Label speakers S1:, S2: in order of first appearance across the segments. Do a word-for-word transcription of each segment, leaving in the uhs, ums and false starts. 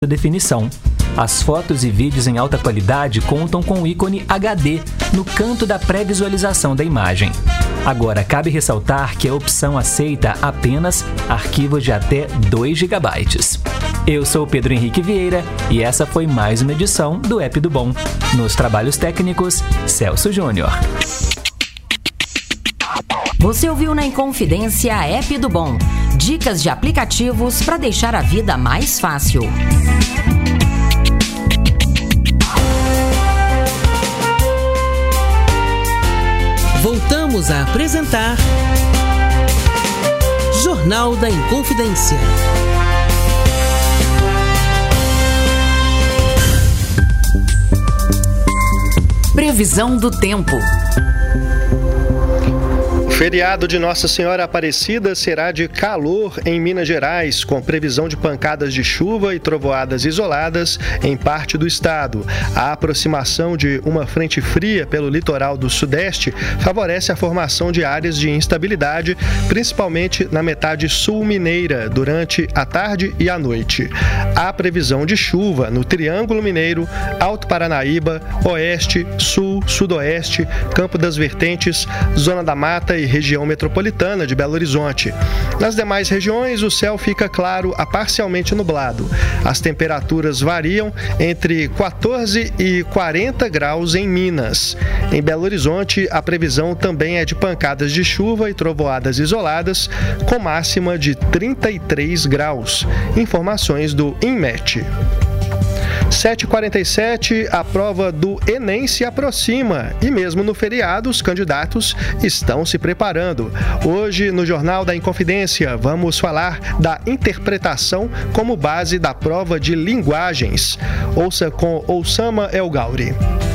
S1: definição. As fotos e vídeos em alta qualidade contam com o ícone H D no canto da pré-visualização da imagem. Agora, cabe ressaltar que a opção aceita apenas arquivos de até dois gigabytes. Eu sou Pedro Henrique Vieira e essa foi mais uma edição do App do Bom. Nos trabalhos técnicos, Celso Júnior.
S2: Você ouviu na Inconfidência App do Bom. Dicas de aplicativos para deixar a vida mais fácil.
S3: Voltamos a apresentar Jornal da Inconfidência.
S2: Previsão do tempo.
S4: O feriado de Nossa Senhora Aparecida será de calor em Minas Gerais, com previsão de pancadas de chuva e trovoadas isoladas em parte do estado. A aproximação de uma frente fria pelo litoral do sudeste favorece a formação de áreas de instabilidade, principalmente na metade sul mineira, durante a tarde e a noite. Há previsão de chuva no Triângulo Mineiro, Alto Paranaíba, Oeste, Sul, Sudoeste, Campo das Vertentes, Zona da Mata e região metropolitana de Belo Horizonte. Nas demais regiões, o céu fica claro a parcialmente nublado. As temperaturas variam entre quatorze e quarenta graus em Minas. Em Belo Horizonte, a previsão também é de pancadas de chuva e trovoadas isoladas, com máxima de trinta e três graus. Informações do INMET. sete e quarenta e sete, a prova do Enem se aproxima e mesmo no feriado os candidatos estão se preparando. Hoje, no Jornal da Inconfidência, vamos falar da interpretação como base da prova de linguagens. Ouça com Oussama El Gauri.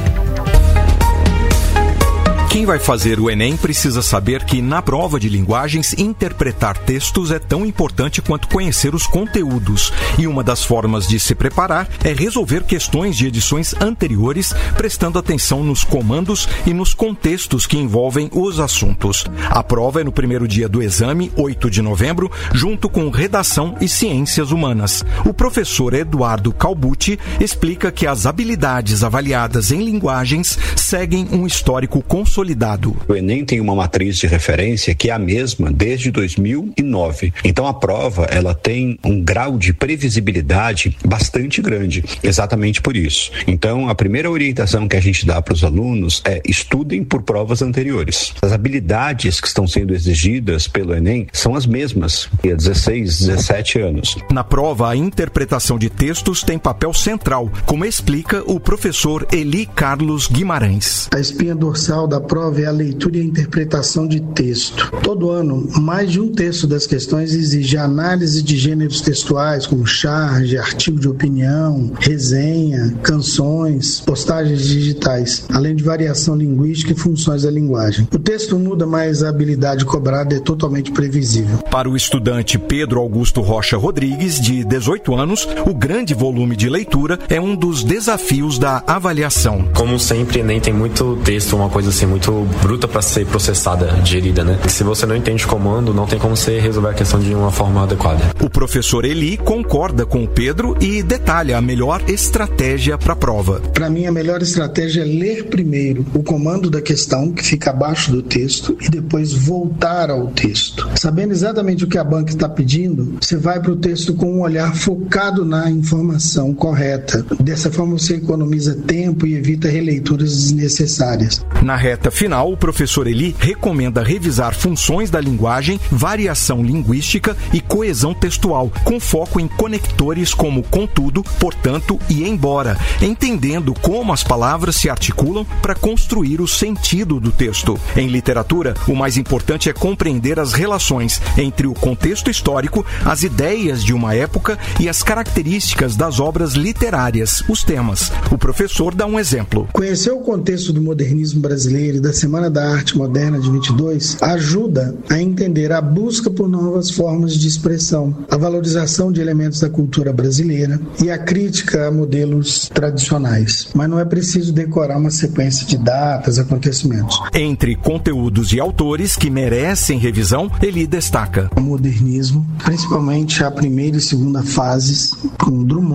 S5: Quem vai fazer o Enem precisa saber que, na prova de linguagens, interpretar textos é tão importante quanto conhecer os conteúdos. E uma das formas de se preparar é resolver questões de edições anteriores, prestando atenção nos comandos e nos contextos que envolvem os assuntos. A prova é no primeiro dia do exame, oito de novembro, junto com redação e ciências humanas. O professor Eduardo Calbucci explica que as habilidades avaliadas em linguagens seguem um histórico consolidado.
S6: O Enem tem uma matriz de referência que é a mesma desde dois mil e nove. Então a prova ela tem um grau de previsibilidade bastante grande, exatamente por isso. Então a primeira orientação que a gente dá para os alunos é estudem por provas anteriores. As habilidades que estão sendo exigidas pelo Enem são as mesmas há dezesseis, dezessete anos.
S5: Na prova, a interpretação de textos tem papel central, como explica o professor Eli Carlos Guimarães.
S7: A espinha dorsal da prova é a leitura e a interpretação de texto. Todo ano, mais de um terço das questões exige análise de gêneros textuais, como charge, artigo de opinião, resenha, canções, postagens digitais, além de variação linguística e funções da linguagem. O texto muda, mas a habilidade cobrada é totalmente previsível.
S5: Para o estudante Pedro Augusto Rocha Rodrigues, de dezoito anos, o grande volume de leitura é um dos desafios da avaliação.
S8: Como sempre, nem tem muito texto, uma coisa assim muito bruta para ser processada, digerida, né? Se você não entende o comando, não tem como você resolver a questão de uma forma adequada.
S5: O professor Eli concorda com o Pedro e detalha a melhor estratégia para a prova.
S7: Para mim, a melhor estratégia é ler primeiro o comando da questão, que fica abaixo do texto, e depois voltar ao texto. Sabendo exatamente o que a banca está pedindo, você vai para o texto com um olhar focado na informação correta. Dessa forma, você economiza tempo e evita releituras desnecessárias.
S5: Na reta final, o professor Eli recomenda revisar funções da linguagem, variação linguística e coesão textual, com foco em conectores como contudo, portanto e embora, entendendo como as palavras se articulam para construir o sentido do texto. Em literatura, o mais importante é compreender as relações entre o contexto histórico, as ideias de uma época e as características das obras literárias, os temas. O professor dá um exemplo.
S7: Conhecer o contexto do modernismo brasileiro e da Semana da Arte Moderna de vinte e dois ajuda a entender a busca por novas formas de expressão, a valorização de elementos da cultura brasileira e a crítica a modelos tradicionais. Mas não é preciso decorar uma sequência de datas, acontecimentos.
S5: Entre conteúdos e autores que merecem revisão, ele destaca
S7: o modernismo, principalmente a primeira e segunda fases, com Drummond,